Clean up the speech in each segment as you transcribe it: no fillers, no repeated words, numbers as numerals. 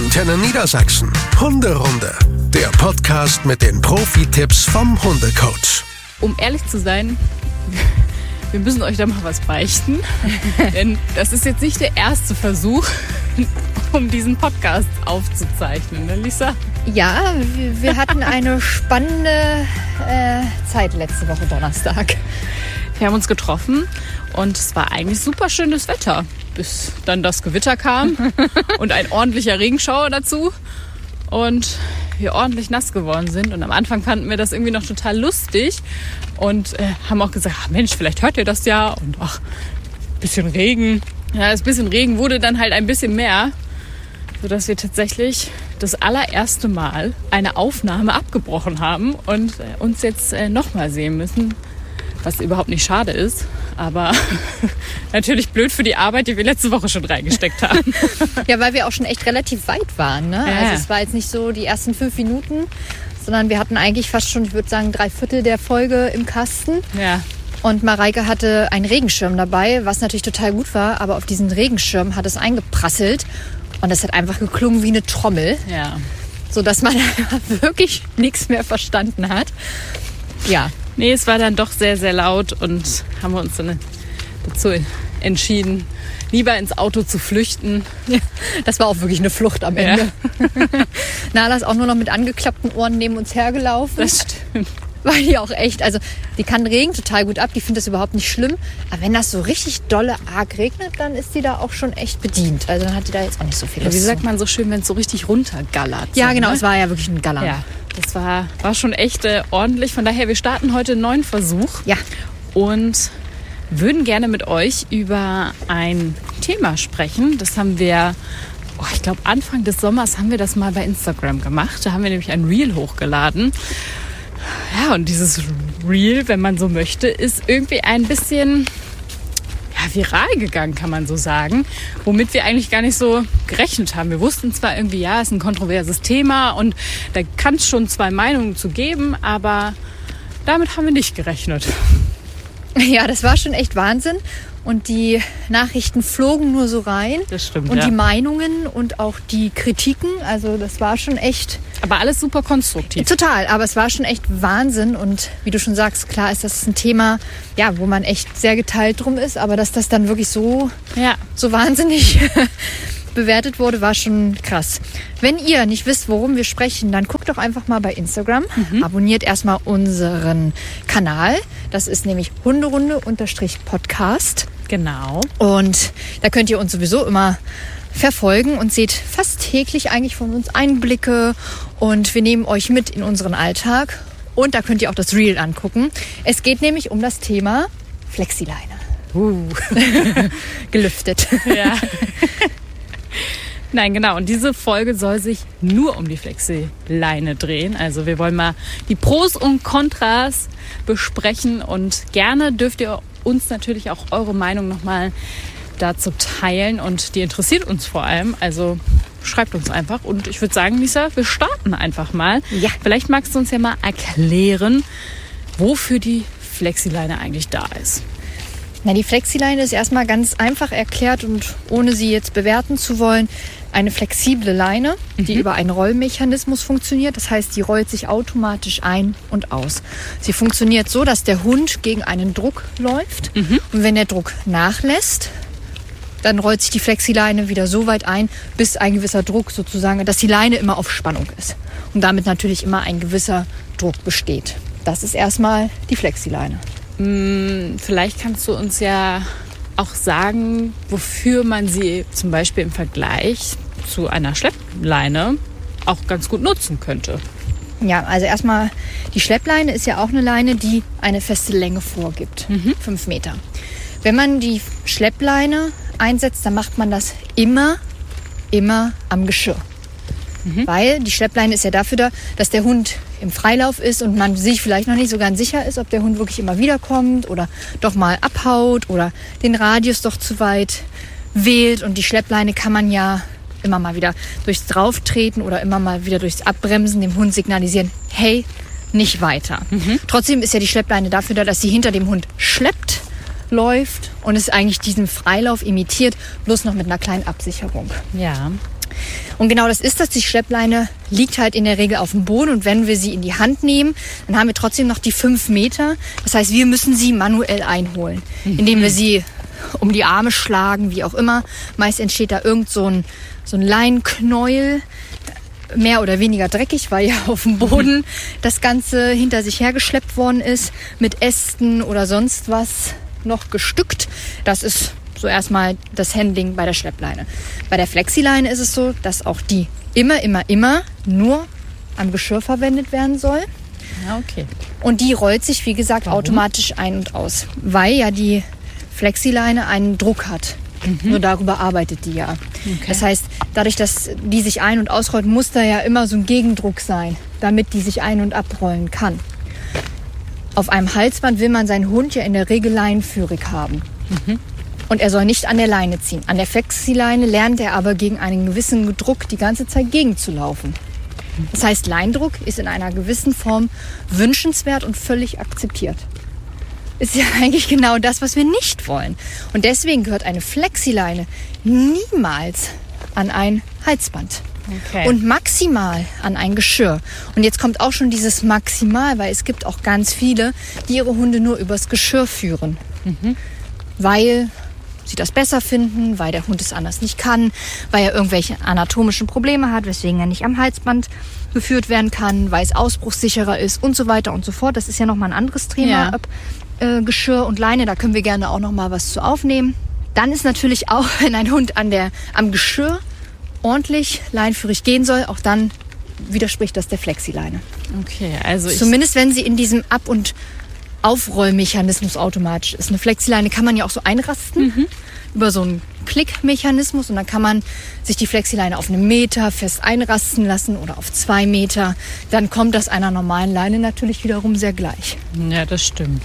Antenne Niedersachsen. Hunderunde. Der Podcast mit den Profi-Tipps vom Hundecoach. Um ehrlich zu sein, wir müssen euch da mal was beichten. Denn das ist jetzt nicht der erste Versuch, um diesen Podcast aufzuzeichnen, ne, Lisa? Ja, wir hatten eine spannende Zeit letzte Woche Donnerstag. Wir haben uns getroffen und es war eigentlich super schönes Wetter, bis dann das Gewitter kam und ein ordentlicher Regenschauer dazu und wir ordentlich nass geworden sind. Und am Anfang fanden wir das irgendwie noch total lustig und haben auch gesagt, ach Mensch, vielleicht hört ihr das ja und ach, bisschen Regen. Ja, das bisschen Regen wurde dann halt ein bisschen mehr, sodass wir tatsächlich das allererste Mal eine Aufnahme abgebrochen haben und uns jetzt nochmal sehen müssen. Was überhaupt nicht schade ist, aber natürlich blöd für die Arbeit, die wir letzte Woche schon reingesteckt haben. Ja, weil wir auch schon echt relativ weit waren. Ne? Ja. Also es war jetzt nicht so die ersten 5 Minuten, sondern wir hatten eigentlich fast schon, ich würde sagen, 3/4 der Folge im Kasten. Ja. Und Mareike hatte einen Regenschirm dabei, was natürlich total gut war, aber auf diesen Regenschirm hat es eingeprasselt und es hat einfach geklungen wie eine Trommel, Ja. sodass man wirklich nichts mehr verstanden hat. Ja. Nee, es war dann doch sehr, sehr laut und haben wir uns dann dazu entschieden, lieber ins Auto zu flüchten. Ja, das war auch wirklich eine Flucht am Ende. Ja. Nala ist auch nur noch mit angeklappten Ohren neben uns hergelaufen. Das stimmt. Weil die auch echt, also die kann Regen total gut ab, die findet das überhaupt nicht schlimm. Aber wenn das so richtig dolle arg regnet, dann ist die da auch schon echt bedient. Also dann hat die da jetzt auch nicht so viel Lust. Wie sagt man so schön, wenn es so richtig runtergallert? Ja, so, genau, ne? es war ja wirklich ein Galler. Ja, das war schon echt ordentlich. Von daher, wir starten heute einen neuen Versuch. Ja. Und würden gerne mit euch über ein Thema sprechen. Das haben wir, ich glaube Anfang des Sommers haben wir das mal bei Instagram gemacht. Da haben wir nämlich ein Reel hochgeladen. Ja, und dieses Reel, wenn man so möchte, ist irgendwie ein bisschen viral gegangen, kann man so sagen. Womit wir eigentlich gar nicht so gerechnet haben. Wir wussten zwar irgendwie, ja, es ist ein kontroverses Thema und da kann es schon 2 Meinungen zu geben, aber damit haben wir nicht gerechnet. Ja, das war schon echt Wahnsinn. Und die Nachrichten flogen nur so rein. Das stimmt, und ja. die Meinungen und auch die Kritiken, also das war schon echt... Aber alles super konstruktiv. Total, aber es war schon echt Wahnsinn. Und wie du schon sagst, klar ist das ein Thema, ja, wo man echt sehr geteilt drum ist. Aber dass das dann wirklich so wahnsinnig bewertet wurde, war schon krass. Wenn ihr nicht wisst, worum wir sprechen, dann guckt doch einfach mal bei Instagram. Abonniert erstmal unseren Kanal. Das ist nämlich Hunderunde_Podcast. Genau. Und da könnt ihr uns sowieso immer verfolgen und seht fast täglich eigentlich von uns Einblicke. Und wir nehmen euch mit in unseren Alltag. Und da könnt ihr auch das Reel angucken. Es geht nämlich um das Thema Flexileine. Gelüftet. Ja. Nein, genau. Und diese Folge soll sich nur um die Flexileine drehen. Also wir wollen mal die Pros und Kontras besprechen. Und gerne dürft ihr uns natürlich auch eure Meinung nochmal dazu teilen. Und die interessiert uns vor allem. Also schreibt uns einfach. Und ich würde sagen, Lisa, wir starten einfach mal. Ja. Vielleicht magst du uns ja mal erklären, wofür die Flexileine eigentlich da ist. Na, die Flexileine ist erstmal ganz einfach erklärt und ohne sie jetzt bewerten zu wollen, eine flexible Leine, die über einen Rollmechanismus funktioniert. Das heißt, die rollt sich automatisch ein und aus. Sie funktioniert so, dass der Hund gegen einen Druck läuft. Und wenn der Druck nachlässt, dann rollt sich die Flexileine wieder so weit ein, bis ein gewisser Druck sozusagen, dass die Leine immer auf Spannung ist. Und damit natürlich immer ein gewisser Druck besteht. Das ist erstmal die Flexileine. Vielleicht kannst du uns ja auch sagen, wofür man sie zum Beispiel im Vergleich zu einer Schleppleine auch ganz gut nutzen könnte. Ja, also erstmal, die Schleppleine ist ja auch eine Leine, die eine feste Länge vorgibt. 5 Meter. Wenn man die Schleppleine einsetzt, dann macht man das immer am Geschirr. Weil die Schleppleine ist ja dafür da, dass der Hund im Freilauf ist und man sich vielleicht noch nicht so ganz sicher ist, ob der Hund wirklich immer wiederkommt oder doch mal abhaut oder den Radius doch zu weit wählt. Und die Schleppleine kann man ja immer mal wieder durchs Drauftreten oder immer mal wieder durchs Abbremsen dem Hund signalisieren, hey, nicht weiter. Trotzdem ist ja die Schleppleine dafür da, dass sie hinter dem Hund schleppt, läuft und es eigentlich diesen Freilauf imitiert, bloß noch mit einer kleinen Absicherung. Ja. Und genau das ist das. Die Schleppleine liegt halt in der Regel auf dem Boden. Und wenn wir sie in die Hand nehmen, dann haben wir trotzdem noch die 5 Meter. Das heißt, wir müssen sie manuell einholen, indem wir sie um die Arme schlagen, wie auch immer. Meist entsteht da irgend so ein Leinenknäuel, mehr oder weniger dreckig, weil ja auf dem Boden das Ganze hinter sich hergeschleppt worden ist, mit Ästen oder sonst was noch gestückt. Das ist so erstmal das Handling bei der Schleppleine. Bei der Flexileine ist es so, dass auch die immer nur am Geschirr verwendet werden soll. Ja, okay. Und die rollt sich, wie gesagt, automatisch ein und aus, weil ja die Flexileine einen Druck hat. Nur darüber arbeitet die ja. Okay. Das heißt, dadurch, dass die sich ein- und ausrollt, muss da ja immer so ein Gegendruck sein, damit die sich ein- und abrollen kann. Auf einem Halsband will man seinen Hund ja in der Regel leinenführig haben. Und er soll nicht an der Leine ziehen. An der Flexileine lernt er aber gegen einen gewissen Druck die ganze Zeit gegenzulaufen. Das heißt, Leindruck ist in einer gewissen Form wünschenswert und völlig akzeptiert. Ist ja eigentlich genau das, was wir nicht wollen. Und deswegen gehört eine Flexileine niemals an ein Halsband. Okay. Und maximal an ein Geschirr. Und jetzt kommt auch schon dieses Maximal, weil es gibt auch ganz viele, die ihre Hunde nur übers Geschirr führen. Weil sie das besser finden, weil der Hund es anders nicht kann, weil er irgendwelche anatomischen Probleme hat, weswegen er nicht am Halsband geführt werden kann, weil es ausbruchssicherer ist und so weiter und so fort. Das ist ja nochmal ein anderes Thema, Ja. Geschirr und Leine, da können wir gerne auch nochmal was zu aufnehmen. Dann ist natürlich auch, wenn ein Hund am Geschirr ordentlich leinführig gehen soll, auch dann widerspricht das der Flexileine. Okay, also Zumindest wenn sie in diesem Ab- und Aufrollmechanismus automatisch ist. Eine Flexileine kann man ja auch so einrasten über so einen Klickmechanismus und dann kann man sich die Flexileine auf 1 Meter fest einrasten lassen oder auf 2 Meter. Dann kommt das einer normalen Leine natürlich wiederum sehr gleich. Ja, das stimmt.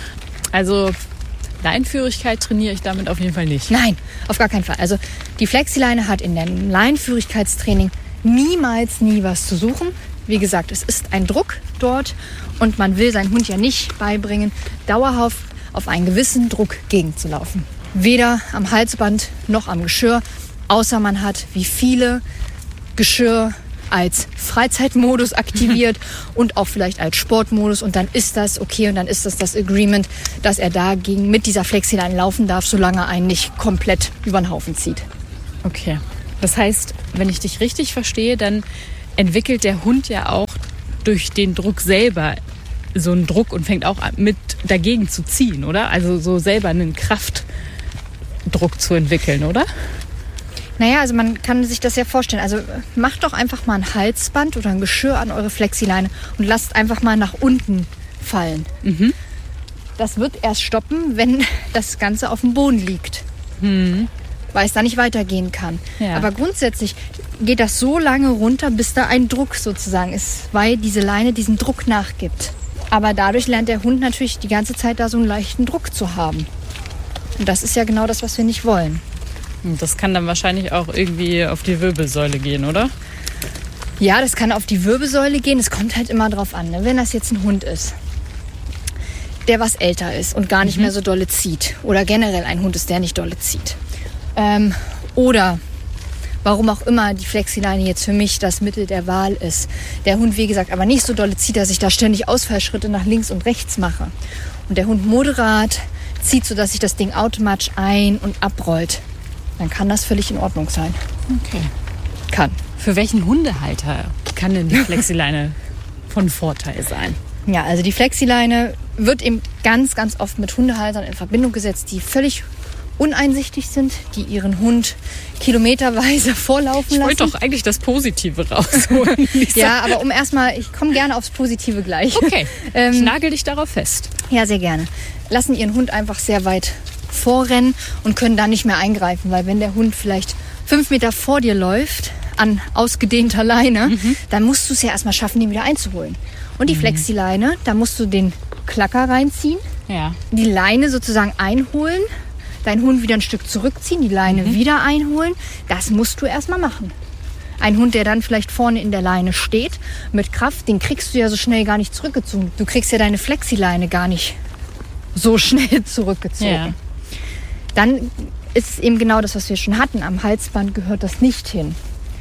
Also Leinenführigkeit trainiere ich damit auf jeden Fall nicht. Nein, auf gar keinen Fall. Also die Flexileine hat in dem Leinenführigkeitstraining niemals nie was zu suchen. Wie gesagt, es ist ein Druck dort und man will seinen Hund ja nicht beibringen, dauerhaft auf einen gewissen Druck gegenzulaufen. Weder am Halsband noch am Geschirr, außer man hat wie viele Geschirr als Freizeitmodus aktiviert und auch vielleicht als Sportmodus und dann ist das okay und dann ist das Agreement, dass er dagegen mit dieser Flexileine laufen darf, solange er einen nicht komplett über den Haufen zieht. Okay. Das heißt, wenn ich dich richtig verstehe, dann entwickelt der Hund ja auch durch den Druck selber so einen Druck und fängt auch an, mit dagegen zu ziehen, oder? Also so selber einen Kraftdruck zu entwickeln, oder? Naja, also man kann sich das ja vorstellen. Also macht doch einfach mal ein Halsband oder ein Geschirr an eure Flexileine und lasst einfach mal nach unten fallen. Das wird erst stoppen, wenn das Ganze auf dem Boden liegt. Weil es da nicht weitergehen kann. Ja. Aber grundsätzlich geht das so lange runter, bis da ein Druck sozusagen ist, weil diese Leine diesem Druck nachgibt. Aber dadurch lernt der Hund natürlich die ganze Zeit da so einen leichten Druck zu haben. Und das ist ja genau das, was wir nicht wollen. Und das kann dann wahrscheinlich auch irgendwie auf die Wirbelsäule gehen, oder? Ja, das kann auf die Wirbelsäule gehen. Es kommt halt immer drauf an, ne? Wenn das jetzt ein Hund ist, der was älter ist und gar nicht mehr so dolle zieht. Oder generell ein Hund ist, der nicht dolle zieht. Oder warum auch immer die Flexileine jetzt für mich das Mittel der Wahl ist. Der Hund, wie gesagt, aber nicht so dolle zieht, dass ich da ständig Ausfallschritte nach links und rechts mache. Und der Hund moderat zieht, sodass sich das Ding automatisch ein- und abrollt. Dann kann das völlig in Ordnung sein. Okay. Kann. Für welchen Hundehalter kann denn die Flexileine von Vorteil sein? Ja, also die Flexileine wird eben ganz, ganz oft mit Hundehaltern in Verbindung gesetzt, die völlig uneinsichtig sind, die ihren Hund kilometerweise vorlaufen lassen. Ich wollte doch eigentlich das Positive rausholen. Ja, aber ich komme gerne aufs Positive gleich. Okay, ich nagel dich darauf fest. Ja, sehr gerne. Lassen ihren Hund einfach sehr weit vorrennen und können da nicht mehr eingreifen, weil wenn der Hund vielleicht 5 Meter vor dir läuft, an ausgedehnter Leine, dann musst du es ja erstmal schaffen, den wieder einzuholen. Und die Flexileine, da musst du den Klacker reinziehen, Ja. die Leine sozusagen einholen, deinen Hund wieder ein Stück zurückziehen, die Leine wieder einholen. Das musst du erstmal machen. Ein Hund, der dann vielleicht vorne in der Leine steht, mit Kraft, den kriegst du ja so schnell gar nicht zurückgezogen. Du kriegst ja deine Flexileine gar nicht so schnell zurückgezogen. Ja. Dann ist es eben genau das, was wir schon hatten. Am Halsband gehört das nicht hin.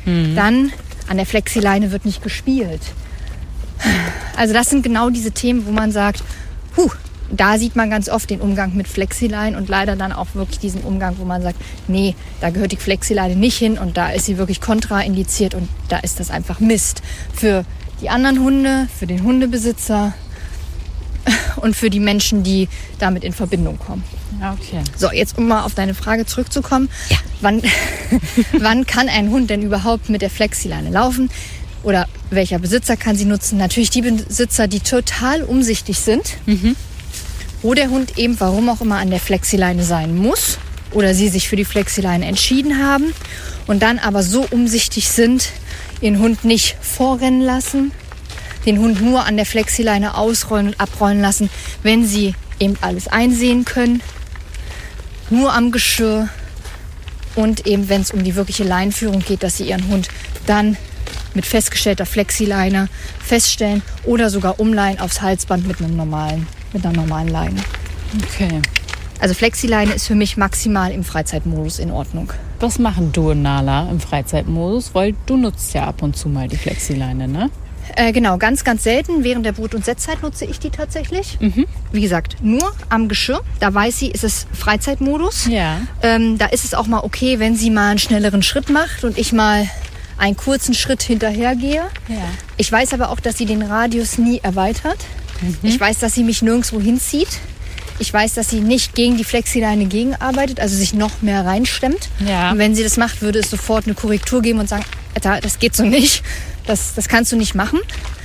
dann an der Flexileine wird nicht gespielt. Also das sind genau diese Themen, wo man sagt, da sieht man ganz oft den Umgang mit Flexileinen und leider dann auch wirklich diesen Umgang, wo man sagt, nee, da gehört die Flexileine nicht hin und da ist sie wirklich kontraindiziert und da ist das einfach Mist. Für die anderen Hunde, für den Hundebesitzer und für die Menschen, die damit in Verbindung kommen. Okay. So, jetzt um mal auf deine Frage zurückzukommen. Ja. Wann kann ein Hund denn überhaupt mit der Flexileine laufen? Oder welcher Besitzer kann sie nutzen? Natürlich die Besitzer, die total umsichtig sind. Wo der Hund eben, warum auch immer, an der Flexileine sein muss. Oder sie sich für die Flexileine entschieden haben. Und dann aber so umsichtig sind, ihren Hund nicht vorrennen lassen. Den Hund nur an der Flexileine ausrollen und abrollen lassen, wenn sie eben alles einsehen können. Nur am Geschirr. Und eben, wenn es um die wirkliche Leinenführung geht, dass sie ihren Hund dann mit festgestellter Flexileine feststellen oder sogar umleihen aufs Halsband mit einer normalen Leine. Okay. Also Flexileine ist für mich maximal im Freizeitmodus in Ordnung. Was machen du und Nala im Freizeitmodus? Weil du nutzt ja ab und zu mal die Flexileine, ne? Genau, ganz, ganz selten. Während der Brut- und Setzzeit nutze ich die tatsächlich. Wie gesagt, nur am Geschirr. Da weiß sie, ist es Freizeitmodus. Ja. Da ist es auch mal okay, wenn sie mal einen schnelleren Schritt macht und ich mal einen kurzen Schritt hinterhergehe. Ja. Ich weiß aber auch, dass sie den Radius nie erweitert. Ich weiß, dass sie mich nirgendwo hinzieht. Ich weiß, dass sie nicht gegen die Flexileine gegenarbeitet, also sich noch mehr reinstemmt. Ja. Und wenn sie das macht, würde es sofort eine Korrektur geben und sagen, Alter, das geht so nicht. Das kannst du nicht machen.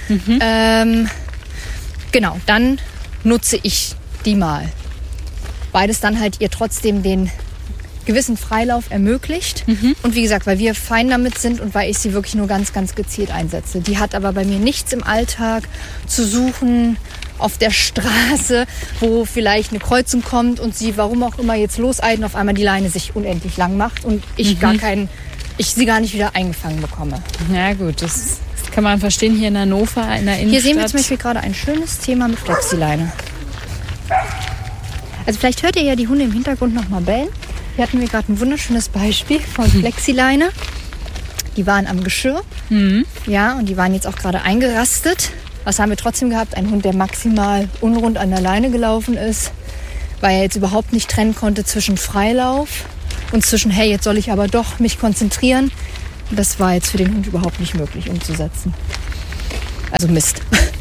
Genau, dann nutze ich die mal. Beides dann halt ihr trotzdem den gewissen Freilauf ermöglicht. Und wie gesagt, weil wir fein damit sind und weil ich sie wirklich nur ganz, ganz gezielt einsetze. Die hat aber bei mir nichts im Alltag zu suchen auf der Straße, wo vielleicht eine Kreuzung kommt und sie, warum auch immer, jetzt loseilt und auf einmal die Leine sich unendlich lang macht und ich sie gar nicht wieder eingefangen bekomme. Ja gut, das kann man verstehen hier in Hannover, in der Innenstadt. Hier sehen wir zum Beispiel gerade ein schönes Thema mit Flexileine. Also vielleicht hört ihr ja die Hunde im Hintergrund noch mal bellen. Hier hatten wir gerade ein wunderschönes Beispiel von Flexileine. Die waren am Geschirr. Ja, und die waren jetzt auch gerade eingerastet. Was haben wir trotzdem gehabt? Ein Hund, der maximal unrund an der Leine gelaufen ist, weil er jetzt überhaupt nicht trennen konnte zwischen Freilauf und zwischen, hey, jetzt soll ich aber doch mich konzentrieren. Das war jetzt für den Hund überhaupt nicht möglich umzusetzen. Also Mist.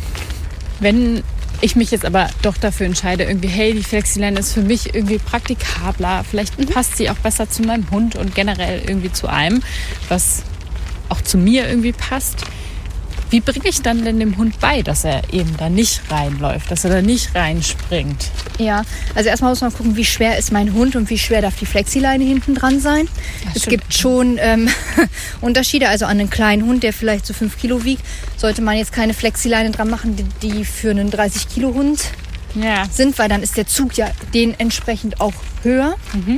Wenn ich mich jetzt aber doch dafür entscheide, irgendwie, hey, die Flexileine ist für mich irgendwie praktikabler, vielleicht passt sie auch besser zu meinem Hund und generell irgendwie zu einem, was auch zu mir irgendwie passt. Wie bringe ich dann denn dem Hund bei, dass er eben da nicht reinläuft, dass er da nicht reinspringt? Ja, also erstmal muss man gucken, wie schwer ist mein Hund und wie schwer darf die Flexileine hinten dran sein. Es gibt schon Unterschiede. Also an einen kleinen Hund, der vielleicht so 5 Kilo wiegt, sollte man jetzt keine Flexileine dran machen, die für einen 30-Kilo-Hund sind, weil dann ist der Zug ja dementsprechend auch höher.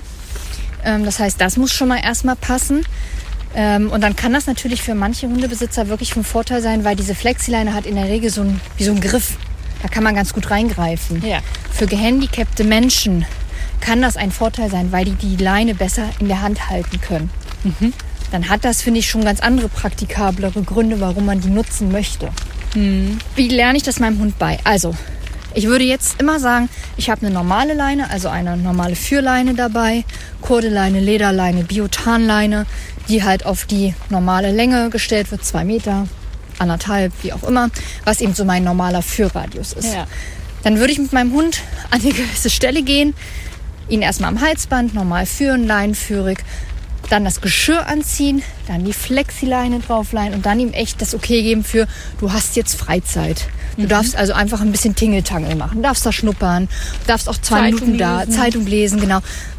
Das heißt, das muss schon mal erstmal passen. Und dann kann das natürlich für manche Hundebesitzer wirklich von Vorteil sein, weil diese Flexileine hat in der Regel so einen Griff. Da kann man ganz gut reingreifen. Ja. Für gehandicapte Menschen kann das ein Vorteil sein, weil die Leine besser in der Hand halten können. Dann hat das, finde ich, schon ganz andere praktikablere Gründe, warum man die nutzen möchte. Wie lerne ich das meinem Hund bei? Also, ich würde jetzt immer sagen, ich habe eine normale Leine, also eine normale Führleine dabei, Kordeleine, Lederleine, Biotanleine, die halt auf die normale Länge gestellt wird, 2 Meter, 1,5, wie auch immer, was eben so mein normaler Führradius ist. Ja. Dann würde ich mit meinem Hund an eine gewisse Stelle gehen, ihn erstmal am Halsband normal führen, leinenführig, dann das Geschirr anziehen, dann die Flexileine draufleihen und dann ihm echt das Okay geben für, du hast jetzt Freizeit. Du darfst also einfach ein bisschen Tingeltangel machen, darfst da schnuppern, darfst auch 2 Minuten da, Zeitung lesen, genau.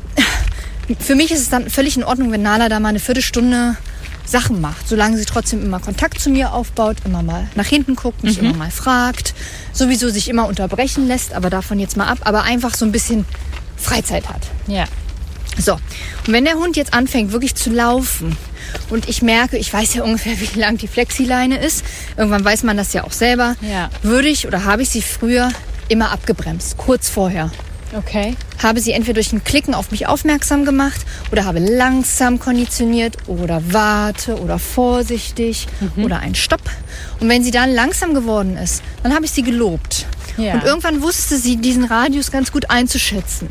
Für mich ist es dann völlig in Ordnung, wenn Nala da mal eine Viertelstunde Sachen macht, solange sie trotzdem immer Kontakt zu mir aufbaut, immer mal nach hinten guckt, mich immer mal fragt, sowieso sich immer unterbrechen lässt, aber davon jetzt mal ab, aber einfach so ein bisschen Freizeit hat. Ja. So, und wenn der Hund jetzt anfängt wirklich zu laufen und ich merke, ich weiß ja ungefähr, wie lang die Flexileine ist, irgendwann weiß man das ja auch selber, Ja. würde ich oder habe ich sie früher immer abgebremst, kurz vorher. Okay. Habe sie entweder durch ein Klicken auf mich aufmerksam gemacht oder habe langsam konditioniert oder warte oder vorsichtig oder ein Stopp. Und wenn sie dann langsam geworden ist, dann habe ich sie gelobt. Ja. Und irgendwann wusste sie diesen Radius ganz gut einzuschätzen.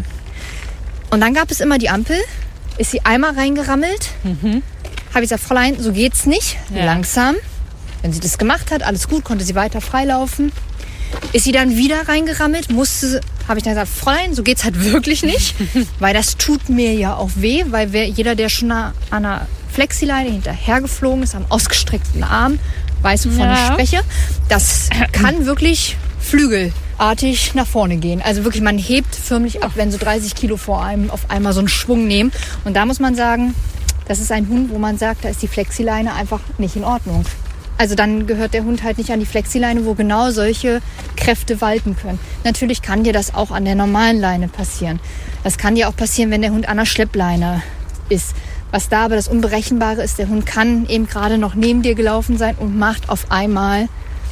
Und dann gab es immer die Ampel, ist sie einmal reingerammelt, habe ich gesagt, Fräulein, so geht's nicht, langsam. Wenn sie das gemacht hat, alles gut, konnte sie weiter freilaufen. Ist sie dann wieder reingerammelt, habe ich dann gesagt, Fräulein, so geht's halt wirklich nicht, weil das tut mir ja auch weh, weil jeder, der schon an einer Flexileine hinterhergeflogen ist, am ausgestreckten Arm, weiß, wovon ich spreche. Das kann wirklich flügelartig nach vorne gehen. Also wirklich, man hebt förmlich ab, wenn so 30 Kilo vor einem auf einmal so einen Schwung nehmen. Und da muss man sagen, das ist ein Hund, wo man sagt, da ist die Flexileine einfach nicht in Ordnung. Also dann gehört der Hund halt nicht an die Flexileine, wo genau solche Kräfte walten können. Natürlich kann dir das auch an der normalen Leine passieren. Das kann dir auch passieren, wenn der Hund an der Schleppleine ist. Was da aber das Unberechenbare ist, der Hund kann eben gerade noch neben dir gelaufen sein und macht auf einmal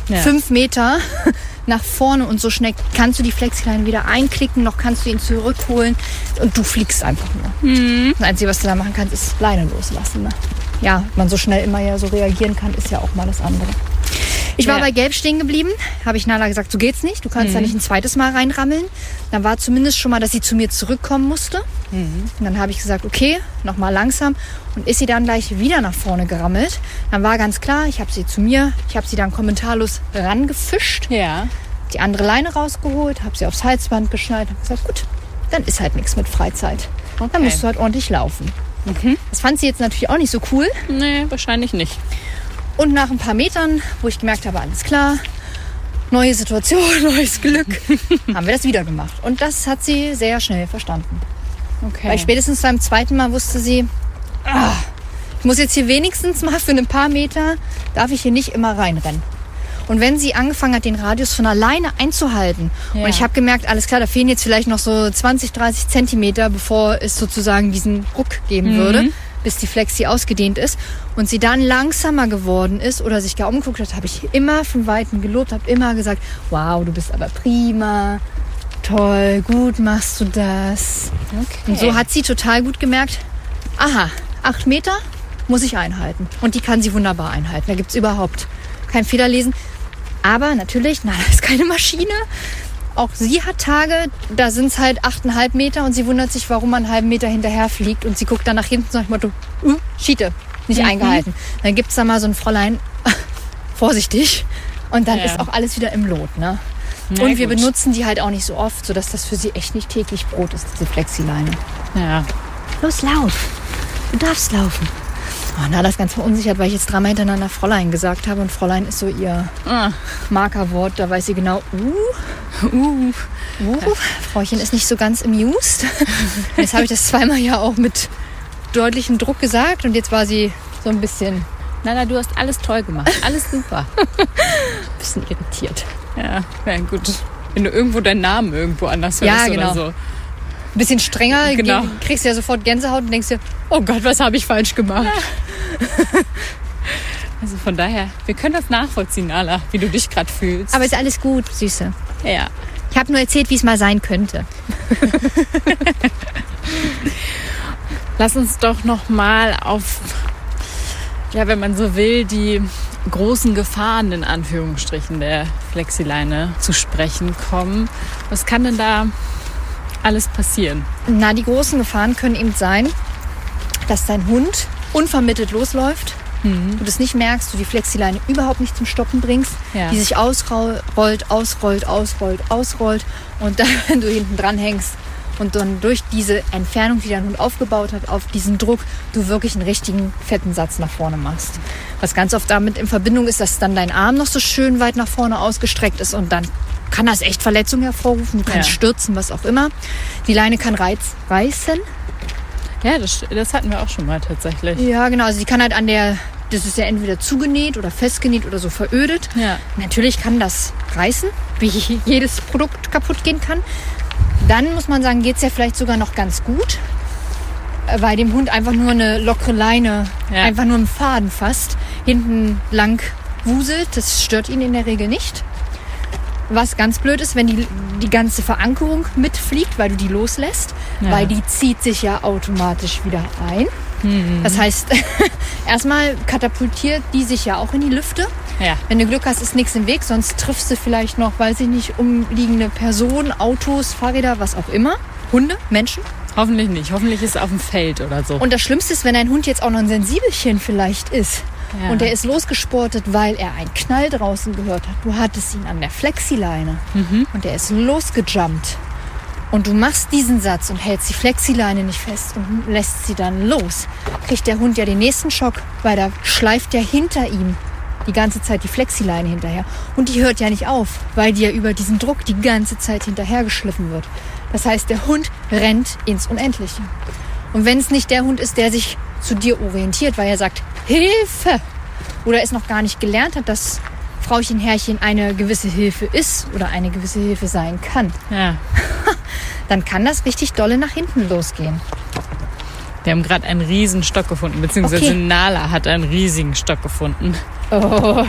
5 Meter nach vorne und so schnell kannst du die Flexileine wieder einklicken, noch kannst du ihn zurückholen und du fliegst einfach nur. Das Einzige, was du da machen kannst, ist Leine loslassen. Ne? Ja, man so schnell immer ja so reagieren kann, ist ja auch mal das andere. Ich war bei Gelb stehen geblieben, habe ich Nala gesagt, so geht's nicht, du kannst da nicht ein zweites Mal reinrammeln. Dann war zumindest schon mal, dass sie zu mir zurückkommen musste. Und dann habe ich gesagt, okay, nochmal langsam. Und ist sie dann gleich wieder nach vorne gerammelt. Dann war ganz klar, ich habe sie zu mir, ich habe sie dann kommentarlos rangefischt. Ja. Die andere Leine rausgeholt, habe sie aufs Halsband geschnallt und gesagt, gut, dann ist halt nichts mit Freizeit. Okay. Dann musst du halt ordentlich laufen. Das fand sie jetzt natürlich auch nicht so cool. Nee, wahrscheinlich nicht. Und nach ein paar Metern, wo ich gemerkt habe, alles klar, neue Situation, neues Glück, haben wir das wieder gemacht. Und das hat sie sehr schnell verstanden. Okay. Weil spätestens beim zweiten Mal wusste sie, ich muss jetzt hier wenigstens mal für ein paar Meter, darf ich hier nicht immer reinrennen. Und wenn sie angefangen hat, den Radius von alleine einzuhalten, und ich habe gemerkt, alles klar, da fehlen jetzt vielleicht noch so 20, 30 Zentimeter, bevor es sozusagen diesen Ruck geben würde, bis die Flexi ausgedehnt ist, und sie dann langsamer geworden ist oder sich gar umgeguckt hat, habe ich immer von Weitem gelobt, habe immer gesagt, wow, du bist aber prima, toll, gut machst du das. Okay. Und so hat sie total gut gemerkt, aha, 8 Meter muss ich einhalten. Und die kann sie wunderbar einhalten. Da gibt es überhaupt kein Federlesen. Aber natürlich, Nala ist keine Maschine. Auch sie hat Tage, da sind es halt 8,5 Meter und sie wundert sich, warum man einen halben Meter hinterher fliegt. Und sie guckt dann nach hinten und sagt, Motto, Schiete, nicht eingehalten. Dann gibt es da mal so ein Fräulein, vorsichtig. Und dann ist auch alles wieder im Lot. Ne? Und wir benutzen die halt auch nicht so oft, sodass das für sie echt nicht täglich Brot ist, diese Flexileine. Ja. Los, lauf. Du darfst laufen. Oh, Nala ist ganz verunsichert, weil ich jetzt 3-mal hintereinander Fräulein gesagt habe. Und Fräulein ist so ihr Markerwort. Da weiß sie genau, Frauchen ist nicht so ganz amused. Jetzt habe ich das 2-mal ja auch mit deutlichem Druck gesagt. Und jetzt war sie so ein bisschen... Nala, du hast alles toll gemacht. Alles super. bisschen irritiert. Ja, gut. Wenn du irgendwo deinen Namen irgendwo anders hörst oder so. Ein bisschen strenger, genau. Kriegst du ja sofort Gänsehaut und denkst dir, oh Gott, was habe ich falsch gemacht? Ja. Also von daher, wir können das nachvollziehen, Nala, wie du dich gerade fühlst. Aber ist alles gut, Süße. Ja. Ich habe nur erzählt, wie es mal sein könnte. Lass uns doch noch mal auf, ja, wenn man so will, die großen Gefahren in Anführungsstrichen der Flexileine zu sprechen kommen. Was kann denn da alles passieren? Na, die großen Gefahren können eben sein, dass dein Hund unvermittelt losläuft, du das nicht merkst, du die Flexileine überhaupt nicht zum Stoppen bringst, die sich ausrollt und dann du hinten dran hängst und dann durch diese Entfernung, die dein Hund aufgebaut hat, auf diesen Druck, du wirklich einen richtigen fetten Satz nach vorne machst. Was ganz oft damit in Verbindung ist, dass dann dein Arm noch so schön weit nach vorne ausgestreckt ist und dann kann das echt Verletzungen hervorrufen, du kannst stürzen, was auch immer. Die Leine kann reißen. Ja, das hatten wir auch schon mal tatsächlich. Ja, genau, also die kann halt das ist ja entweder zugenäht oder festgenäht oder so verödet. Ja. Natürlich kann das reißen, wie jedes Produkt kaputt gehen kann. Dann muss man sagen, geht es ja vielleicht sogar noch ganz gut, weil dem Hund einfach nur eine lockere Leine, einfach nur einen Faden fast, hinten lang wuselt. Das stört ihn in der Regel nicht. Was ganz blöd ist, wenn die ganze Verankerung mitfliegt, weil du die loslässt, weil die zieht sich ja automatisch wieder ein. Das heißt, erstmal katapultiert die sich ja auch in die Lüfte. Ja. Wenn du Glück hast, ist nichts im Weg, sonst triffst du vielleicht noch, weiß ich nicht, umliegende Personen, Autos, Fahrräder, was auch immer. Hunde, Menschen. Hoffentlich nicht. Hoffentlich ist es auf dem Feld oder so. Und das Schlimmste ist, wenn ein Hund jetzt auch noch ein Sensibelchen vielleicht ist. Ja. Und der ist losgesportet, weil er einen Knall draußen gehört hat. Du hattest ihn an der Flexileine und der ist losgejumpt. Und du machst diesen Satz und hältst die Flexileine nicht fest und lässt sie dann los. Kriegt der Hund ja den nächsten Schock, weil da schleift ja hinter ihm die ganze Zeit die Flexileine hinterher. Und die hört ja nicht auf, weil die ja über diesen Druck die ganze Zeit hinterher geschliffen wird. Das heißt, der Hund rennt ins Unendliche. Und wenn es nicht der Hund ist, der sich zu dir orientiert, weil er sagt, Hilfe! Oder es noch gar nicht gelernt hat, dass Frauchen, Herrchen eine gewisse Hilfe ist oder eine gewisse Hilfe sein kann, dann kann das richtig dolle nach hinten losgehen. Wir haben gerade einen riesen Stock gefunden, beziehungsweise Nala hat einen riesigen Stock gefunden. Oh.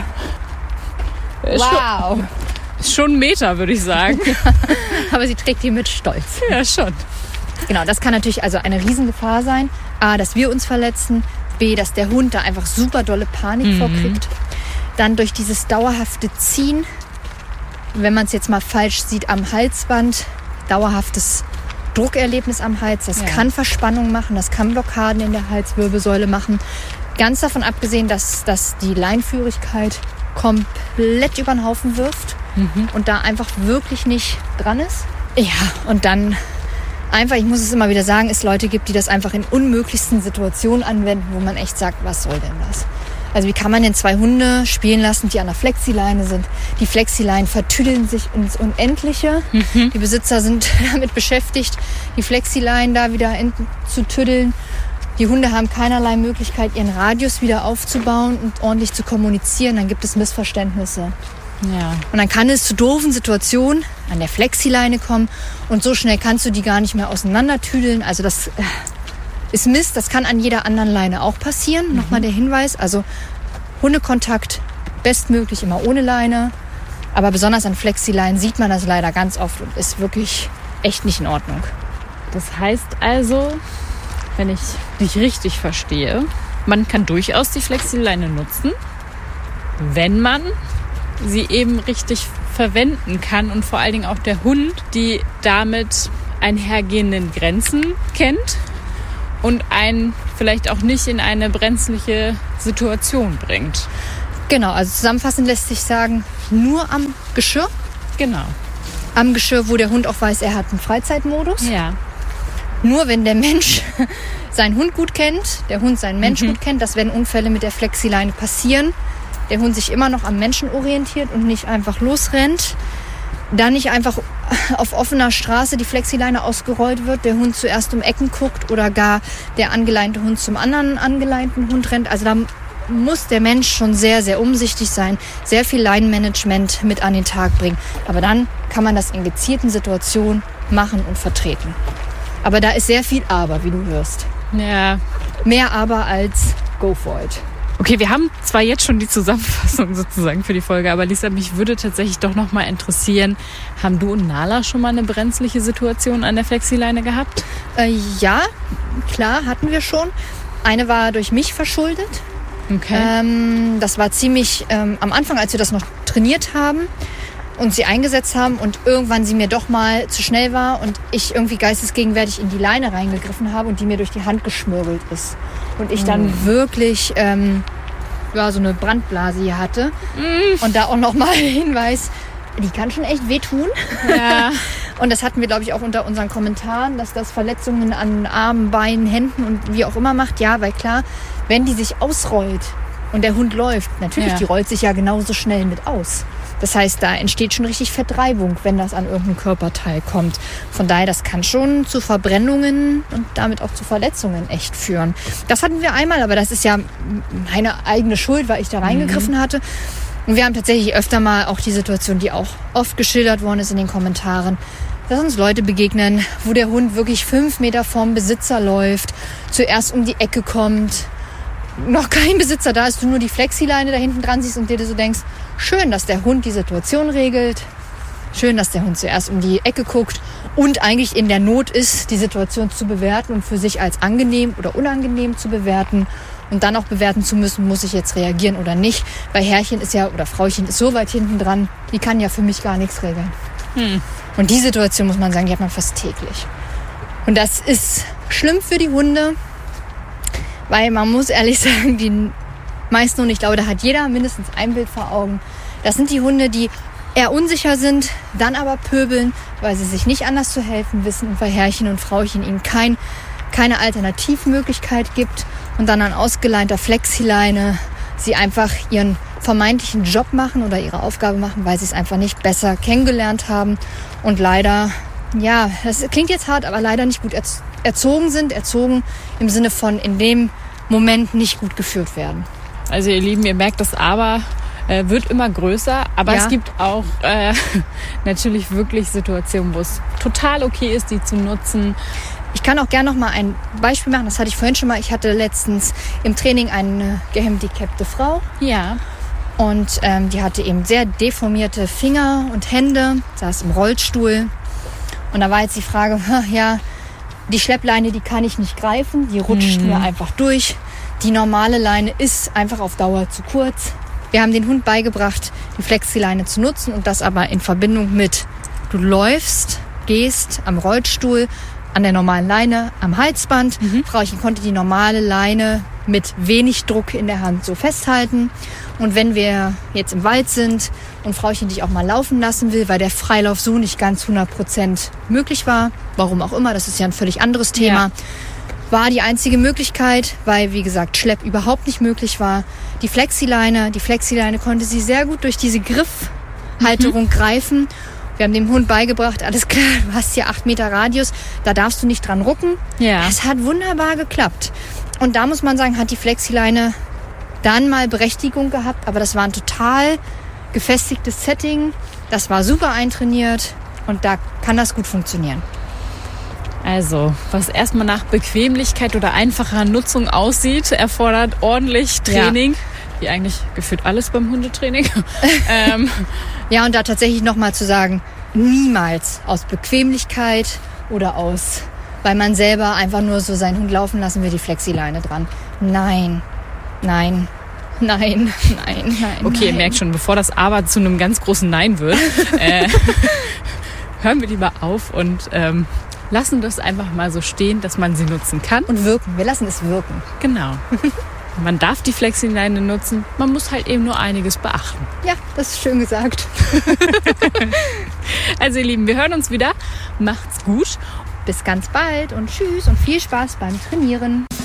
Wow. Ist schon ein Meter, würde ich sagen. Aber sie trägt ihn mit Stolz. Ja, schon. Genau, das kann natürlich also eine Riesengefahr sein. A, dass wir uns verletzen. B, dass der Hund da einfach super dolle Panik vorkriegt. Dann durch dieses dauerhafte Ziehen, wenn man es jetzt mal falsch sieht, am Halsband, dauerhaftes Druckerlebnis am Hals. Das kann Verspannung machen, das kann Blockaden in der Halswirbelsäule machen. Ganz davon abgesehen, dass das die Leinführigkeit komplett über den Haufen wirft und da einfach wirklich nicht dran ist. Ja, und dann einfach, ich muss es immer wieder sagen, es Leute gibt, die das einfach in unmöglichsten Situationen anwenden, wo man echt sagt, was soll denn das? Also wie kann man denn zwei Hunde spielen lassen, die an der Flexileine sind? Die Flexileinen vertüdeln sich ins Unendliche. Die Besitzer sind damit beschäftigt, die Flexileinen da wieder zu tüddeln. Die Hunde haben keinerlei Möglichkeit, ihren Radius wieder aufzubauen und ordentlich zu kommunizieren. Dann gibt es Missverständnisse. Ja. Und dann kann es zu doofen Situationen an der Flexileine kommen und so schnell kannst du die gar nicht mehr auseinandertüdeln. Also das ist Mist, das kann an jeder anderen Leine auch passieren. Nochmal der Hinweis, also Hundekontakt bestmöglich immer ohne Leine, aber besonders an Flexileinen sieht man das leider ganz oft und ist wirklich echt nicht in Ordnung. Das heißt also, wenn ich dich richtig verstehe, man kann durchaus die Flexileine nutzen, wenn man sie eben richtig verwenden kann und vor allen Dingen auch der Hund die damit einhergehenden Grenzen kennt und einen vielleicht auch nicht in eine brenzliche Situation bringt. Genau, also zusammenfassend lässt sich sagen, nur am Geschirr. Genau. Am Geschirr, wo der Hund auch weiß, er hat einen Freizeitmodus. Ja. Nur wenn der Mensch seinen Hund gut kennt, der Hund seinen Mensch gut kennt, dass wenn Unfälle mit der Flexileine passieren, der Hund sich immer noch am Menschen orientiert und nicht einfach losrennt. Dann nicht einfach auf offener Straße die Flexileine ausgerollt wird, der Hund zuerst um Ecken guckt oder gar der angeleinte Hund zum anderen angeleinten Hund rennt. Also da muss der Mensch schon sehr, sehr umsichtig sein, sehr viel Leinenmanagement mit an den Tag bringen. Aber dann kann man das in gezielten Situationen machen und vertreten. Aber da ist sehr viel Aber, wie du hörst. Ja. Mehr Aber als go for it. Okay, wir haben zwar jetzt schon die Zusammenfassung sozusagen für die Folge, aber Lisa, mich würde tatsächlich doch noch mal interessieren, haben du und Nala schon mal eine brenzliche Situation an der Flexileine gehabt? Ja, klar, hatten wir schon. Eine war durch mich verschuldet. Okay. Das war ziemlich am Anfang, als wir das noch trainiert haben und sie eingesetzt haben und irgendwann sie mir doch mal zu schnell war und ich irgendwie geistesgegenwärtig in die Leine reingegriffen habe und die mir durch die Hand geschmürgelt ist. Und ich dann wirklich so eine Brandblase hier hatte. Und da auch nochmal Hinweis, die kann schon echt wehtun. Ja. Und das hatten wir, glaube ich, auch unter unseren Kommentaren, dass das Verletzungen an Armen, Beinen, Händen und wie auch immer macht. Ja, weil klar, wenn die sich ausrollt und der Hund läuft, natürlich, die rollt sich ja genauso schnell mit aus. Das heißt, da entsteht schon richtig Fettreibung, wenn das an irgendein Körperteil kommt. Von daher, das kann schon zu Verbrennungen und damit auch zu Verletzungen echt führen. Das hatten wir einmal, aber das ist ja meine eigene Schuld, weil ich da reingegriffen hatte. Und wir haben tatsächlich öfter mal auch die Situation, die auch oft geschildert worden ist in den Kommentaren, dass uns Leute begegnen, wo der Hund wirklich 5 Meter vorm Besitzer läuft, zuerst um die Ecke kommt, noch kein Besitzer da ist, du nur die Flexileine da hinten dran siehst und dir so denkst, schön, dass der Hund die Situation regelt, Schön, dass der Hund zuerst um die Ecke guckt und eigentlich in der Not ist, die Situation zu bewerten und für sich als angenehm oder unangenehm zu bewerten und dann auch bewerten zu müssen, muss ich jetzt reagieren oder nicht. Weil Herrchen ist ja, oder Frauchen ist so weit hinten dran, die kann ja für mich gar nichts regeln. Und die Situation, muss man sagen, die hat man fast täglich. Und das ist schlimm für die Hunde, weil man muss ehrlich sagen, die meisten Hunde, ich glaube, da hat jeder mindestens ein Bild vor Augen. Das sind die Hunde, die eher unsicher sind, dann aber pöbeln, weil sie sich nicht anders zu helfen wissen und weil Herrchen und Frauchen ihnen keine Alternativmöglichkeit gibt und dann an ausgeleinter Flexileine sie einfach ihren vermeintlichen Job machen oder ihre Aufgabe machen, weil sie es einfach nicht besser kennengelernt haben und leider, ja, das klingt jetzt hart, aber leider nicht gut erzogen im Sinne von in dem Moment nicht gut geführt werden. Also ihr Lieben, ihr merkt, das Aber wird immer größer, aber es gibt auch natürlich wirklich Situationen, wo es total okay ist, die zu nutzen. Ich kann auch gerne noch mal ein Beispiel machen, das hatte ich vorhin schon mal. Ich hatte letztens im Training eine gehandicapte Frau. Ja. Und die hatte eben sehr deformierte Finger und Hände, saß im Rollstuhl. Und da war jetzt die Frage, ja, die Schleppleine, die kann ich nicht greifen, die rutscht mir einfach durch. Die normale Leine ist einfach auf Dauer zu kurz. Wir haben den Hund beigebracht, die Flexileine zu nutzen und das aber in Verbindung mit, du läufst, gehst am Rollstuhl, an der normalen Leine, am Halsband. Frauchen konnte die normale Leine mit wenig Druck in der Hand so festhalten. Und wenn wir jetzt im Wald sind und Frauchen dich auch mal laufen lassen will, weil der Freilauf so nicht ganz 100% möglich war, warum auch immer, das ist ja ein völlig anderes Thema, war die einzige Möglichkeit, weil, wie gesagt, Schlepp überhaupt nicht möglich war, die Flexileine. Die Flexileine konnte sie sehr gut durch diese Griffhalterung greifen. Wir haben dem Hund beigebracht, alles klar, du hast hier 8 Meter Radius, da darfst du nicht dran rucken. Ja. Es hat wunderbar geklappt. Und da muss man sagen, hat die Flexileine dann mal Berechtigung gehabt, aber das war ein total gefestigtes Setting. Das war super eintrainiert und da kann das gut funktionieren. Also, was erstmal nach Bequemlichkeit oder einfacher Nutzung aussieht, erfordert ordentlich Training. Ja. Wie eigentlich gefühlt alles beim Hundetraining. Ja, und da tatsächlich nochmal zu sagen, niemals aus Bequemlichkeit oder weil man selber einfach nur so seinen Hund laufen lassen will, die Flexileine dran. Nein. Okay, ihr merkt schon, bevor das Aber zu einem ganz großen Nein wird, hören wir lieber auf und lassen das einfach mal so stehen, dass man sie nutzen kann. Und wirken. Wir lassen es wirken. Genau. Man darf die Flexileine nutzen, man muss halt eben nur einiges beachten. Ja, das ist schön gesagt. Also ihr Lieben, wir hören uns wieder. Macht's gut. Bis ganz bald und tschüss und viel Spaß beim Trainieren.